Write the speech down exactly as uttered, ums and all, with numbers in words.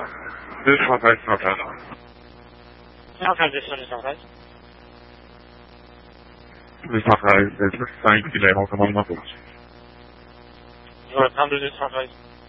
で、破壊しなきゃな。 破壊で一緒に破壊で、破壊で、実際にきれいなくなりますし。 それなんで破壊